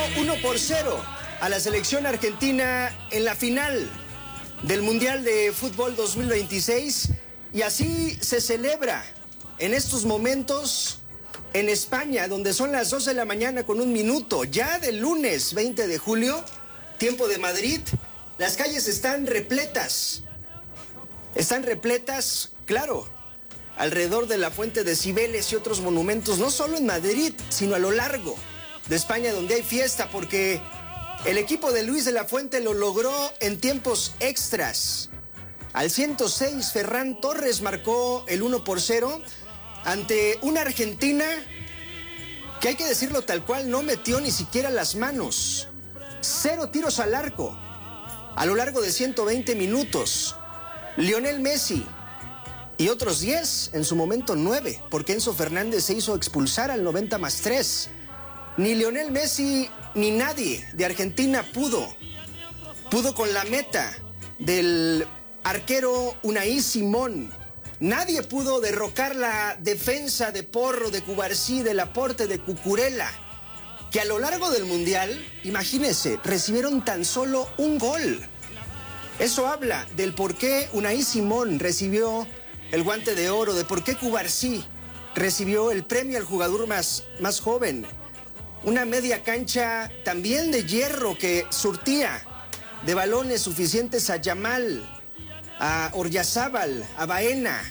1-0 a la selección argentina en la final del Mundial de Fútbol 2026 y así se celebra en estos momentos en España, donde son las 2 de la mañana con 1 minuto, ya del lunes 20 de julio, tiempo de Madrid. Las calles están repletas, claro, alrededor de la Fuente de Cibeles y otros monumentos, no solo en Madrid, sino a lo largo de España, donde hay fiesta, porque el equipo de Luis de la Fuente lo logró en tiempos extras. Al 106, Ferran Torres marcó el 1-0 ante una Argentina que, hay que decirlo tal cual, no metió ni siquiera las manos. 0 tiros al arco a lo largo de 120 minutos. Lionel Messi y otros 10, en su momento 9, porque Enzo Fernández se hizo expulsar al 90+3. Ni Lionel Messi ni nadie de Argentina pudo con la meta del arquero Unai Simón. Nadie pudo derrocar la defensa de Porro, de Cubarsí, de Laporte, de Cucurella, que a lo largo del Mundial, imagínense, recibieron tan solo un gol. Eso habla del por qué Unai Simón recibió el Guante de Oro, de por qué Cubarsí recibió el premio al jugador más joven. Una media cancha también de hierro que surtía de balones suficientes a Yamal, a Oryazábal, a Baena.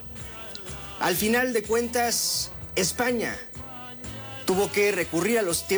Al final de cuentas, España tuvo que recurrir a los tiempos